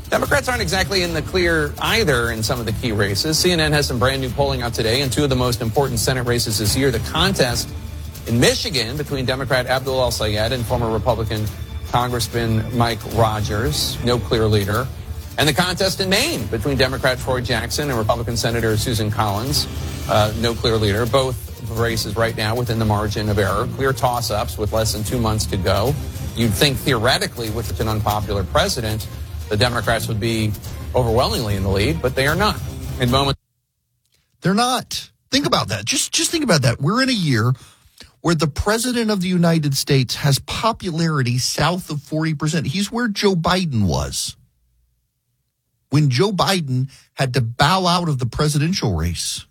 Democrats aren't exactly in the clear either in some of the key races. CNN has some brand new polling out today in two of the most important Senate races this year. The contest in Michigan between Democrat Abdul El-Sayed and former Republican Congressman Mike Rogers, no clear leader. And the contest in Maine between Democrat Troy Jackson and Republican Senator Susan Collins, no clear leader. Both races right now within the margin of error. Clear toss-ups with less than 2 months to go. You'd think theoretically with such an unpopular president, the Democrats would be overwhelmingly in the lead, but they are not. In moments, they're not. Think about that. Just think about that. We're in a year where the president of the United States has popularity south of 40%. He's where Joe Biden was when Joe Biden had to bow out of the presidential race.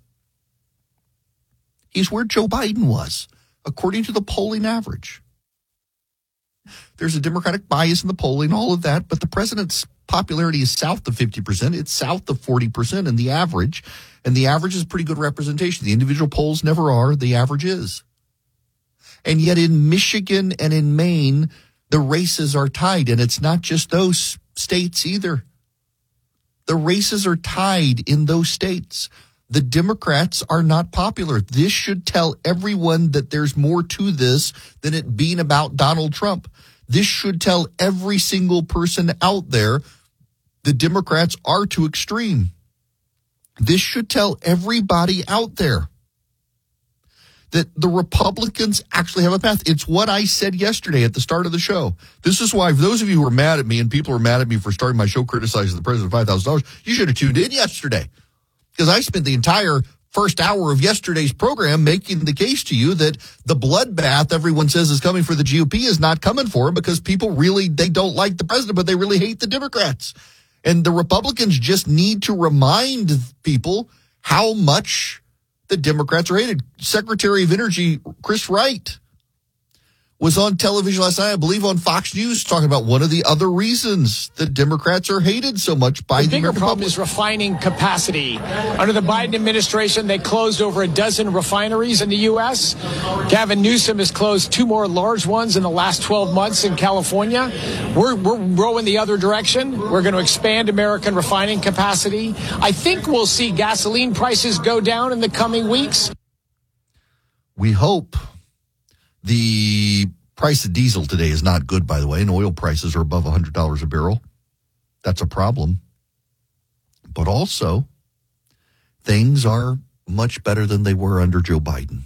He's where Joe Biden was, according to the polling average. There's a Democratic bias in the polling, all of that, but the president's popularity is south of 50%. It's south of 40% in the average, and the average is pretty good representation. The individual polls never are. The average is. And yet in Michigan and in Maine, the races are tied, and it's not just those states either. The races are tied in those states. The Democrats are not popular. This should tell everyone that there's more to this than it being about Donald Trump. This should tell every single person out there the Democrats are too extreme. This should tell everybody out there that the Republicans actually have a path. It's what I said yesterday at the start of the show. This is why, for those of you who are mad at me and people are mad at me for starting my show criticizing the president of $5,000, you should have tuned in yesterday. Because I spent the entire first hour of yesterday's program making the case to you that the bloodbath everyone says is coming for the GOP is not coming for him because people really, they don't like the president, but they really hate the Democrats. And the Republicans just need to remind people how much the Democrats are hated. Secretary of Energy Chris Wright was on television last night, I believe on Fox News, talking about one of the other reasons the Democrats are hated so much by the bigger problem is refining capacity. Under the Biden administration, they closed over a dozen refineries in the U.S. Gavin Newsom has closed 2 more large ones in the last 12 months in California. We're rowing the other direction. We're going to expand American refining capacity. I think we'll see gasoline prices go down in the coming weeks. We hope. The price of diesel today is not good, by the way, and oil prices are above $100 a barrel. That's a problem. But also, things are much better than they were under Joe Biden.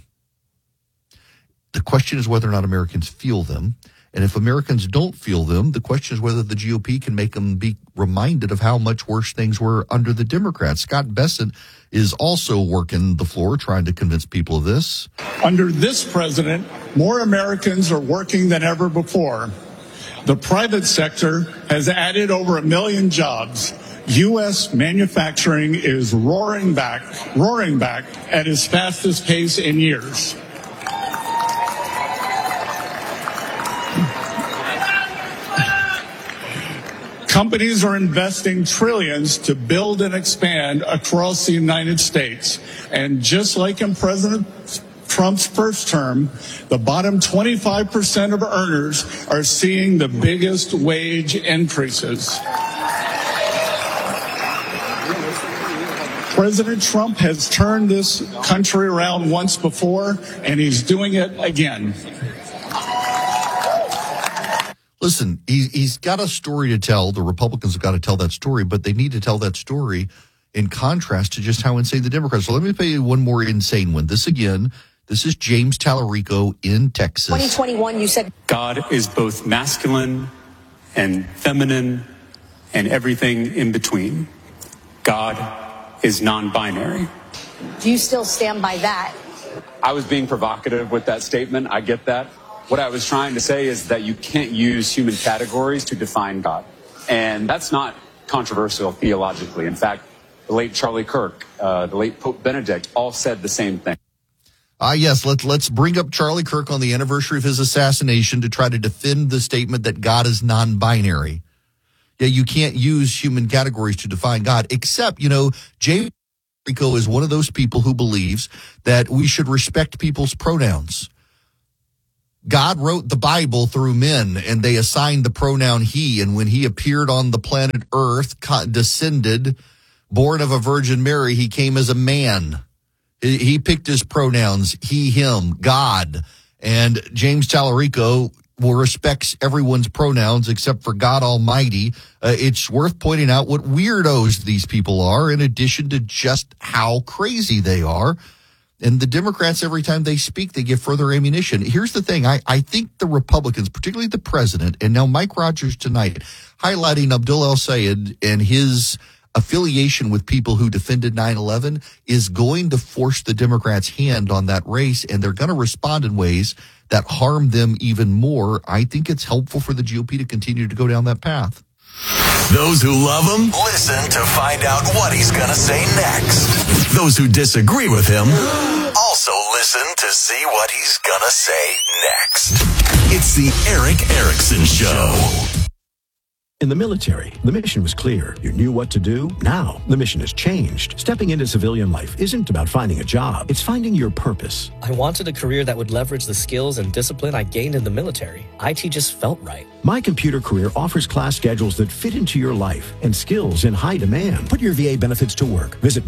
The question is whether or not Americans feel them. And if Americans don't feel them, the question is whether the GOP can make them be reminded of how much worse things were under the Democrats. Scott Bessent is also working the floor trying to convince people of this. Under this president, more Americans are working than ever before. The private sector has added over 1 million jobs. U.S. manufacturing is roaring back at its fastest pace in years. Companies are investing trillions to build and expand across the United States. And just like in President Trump's first term, the bottom 25% of earners are seeing the biggest wage increases. President Trump has turned this country around once before, and he's doing it again. Listen, he's got a story to tell. The Republicans have got to tell that story, but they need to tell that story in contrast to just how insane the Democrats. So let me play you one more insane one. This is James Tallarico in Texas. 2021, you said God is both masculine and feminine and everything in between. God is non-binary. Do you still stand by that? I was being provocative with that statement. I get that. What I was trying to say is that you can't use human categories to define God. And that's not controversial theologically. In fact, the late Charlie Kirk, the late Pope Benedict all said the same thing. Yes, let's bring up Charlie Kirk on the anniversary of his assassination to try to defend the statement that God is non-binary. Yeah, you can't use human categories to define God, except, James Tallarico is one of those people who believes that we should respect people's pronouns. God wrote the Bible through men, and they assigned the pronoun he. And when he appeared on the planet Earth, descended, born of a Virgin Mary, he came as a man. He picked his pronouns, he, him, God. And James Tallarico respects everyone's pronouns except for God Almighty. It's worth pointing out what weirdos these people are, in addition to just how crazy they are. And the Democrats, every time they speak, they give further ammunition. Here's the thing. I think the Republicans, particularly the president, and now Mike Rogers tonight, highlighting Abdul El-Sayed and his affiliation with people who defended 9/11, is going to force the Democrats' hand on that race, and they're going to respond in ways that harm them even more. I think it's helpful for the GOP to continue to go down that path. Those who love him, listen to find out what he's going to say next. Those who disagree with him, also listen to see what he's going to say next. It's the Erick Erickson Show. In the military, the mission was clear. You knew what to do. Now, the mission has changed. Stepping into civilian life isn't about finding a job. It's finding your purpose. I wanted a career that would leverage the skills and discipline I gained in the military. IT just felt right. My Computer Career offers class schedules that fit into your life and skills in high demand. Put your VA benefits to work. Visit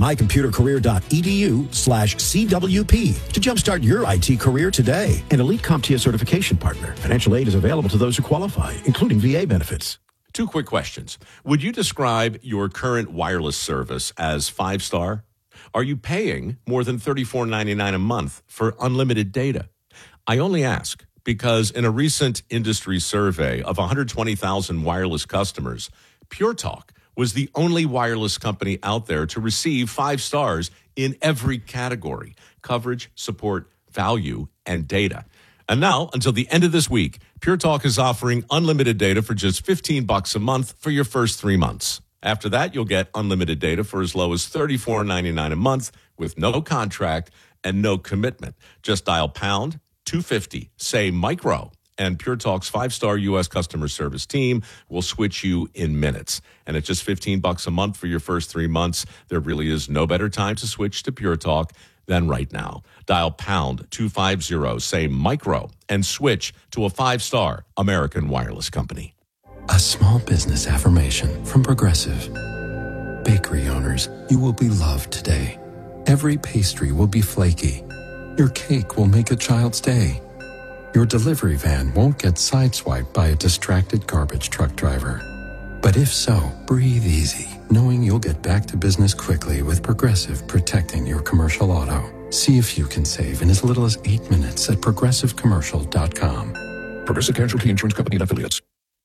mycomputercareer.edu/CWP to jumpstart your IT career today. An elite CompTIA certification partner. Financial aid is available to those who qualify, including VA benefits. 2 quick questions. Would you describe your current wireless service as 5-star? Are you paying more than $34.99 a month for unlimited data? I only ask because in a recent industry survey of 120,000 wireless customers, Pure Talk was the only wireless company out there to receive 5 stars in every category: coverage, support, value, and data. And now, until the end of this week, Pure Talk is offering unlimited data for just $15 a month for your first 3 months. After that, you'll get unlimited data for as low as $34.99 a month with no contract and no commitment. Just dial pound 250, say micro, and Pure Talk's 5-star U.S. customer service team will switch you in minutes. And at just $15 a month for your first 3 months, there really is no better time to switch to Pure Talk than right now. Dial pound 250, say micro, and switch to a 5-star American wireless company. A small business affirmation from Progressive. Bakery owners, you will be loved today. Every pastry will be flaky. Your cake will make a child's day. Your delivery van won't get sideswiped by a distracted garbage truck driver. But if so, breathe easy, knowing you'll get back to business quickly with Progressive protecting your commercial auto. See if you can save in as little as 8 minutes at progressivecommercial.com. Progressive Casualty Insurance Company and Affiliates.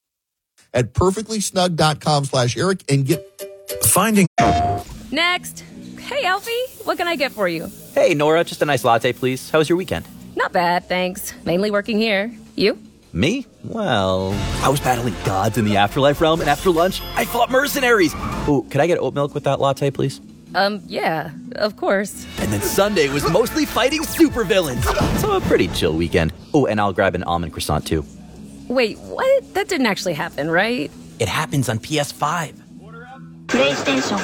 At perfectlysnug.com/Eric and get finding. Next. Hey, Alfie, what can I get for you? Hey, Nora, just a nice latte, please. How was your weekend? Not bad, thanks. Mainly working here. You? Me? Well, I was battling gods in the afterlife realm, and after lunch, I fought mercenaries. Ooh, could I get oat milk with that latte, please? Yeah, of course. And then Sunday was mostly fighting supervillains. So a pretty chill weekend. Oh, and I'll grab an almond croissant, too. Wait, what? That didn't actually happen, right? It happens on PS5. PlayStation.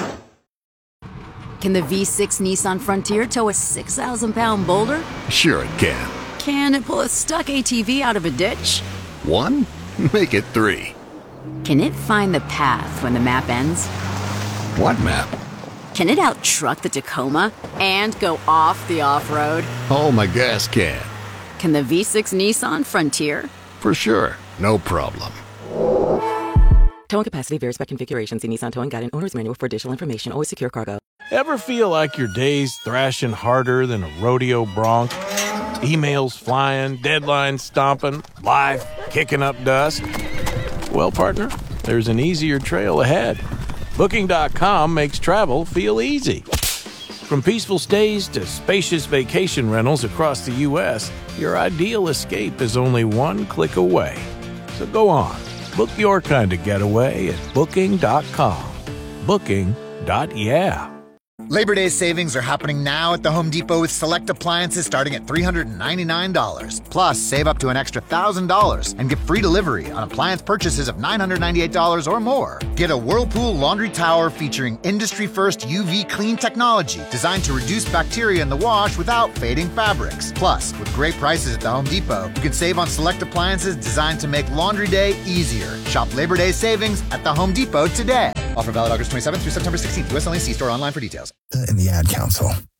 Can the V6 Nissan Frontier tow a 6,000-pound boulder? Sure it can. Can it pull a stuck ATV out of a ditch? 1? Make it 3. Can it find the path when the map ends? What map? Can it out-truck the Tacoma and go off the off-road? Oh, my gas can. Can the V6 Nissan Frontier? For sure. No problem. Towing capacity varies by configuration. See Nissan Towing Guide and Owner's Manual for additional information. Always secure cargo. Ever feel like your day's thrashing harder than a rodeo bronc? Emails flying, deadlines stomping, life kicking up dust? Well, partner, there's an easier trail ahead. Booking.com makes travel feel easy. From peaceful stays to spacious vacation rentals across the U.S., your ideal escape is only one click away. So go on, book your kind of getaway at Booking.com. Booking.yeah. Labor Day savings are happening now at the Home Depot with select appliances starting at $399. Plus, save up to an extra $1,000 and get free delivery on appliance purchases of $998 or more. Get a Whirlpool laundry tower featuring industry-first UV clean technology designed to reduce bacteria in the wash without fading fabrics. Plus, with great prices at the Home Depot, you can save on select appliances designed to make laundry day easier. Shop Labor Day savings at the Home Depot today. Offer valid August 27th through September 16th. U.S. only. See store online for details. In the Ad Council.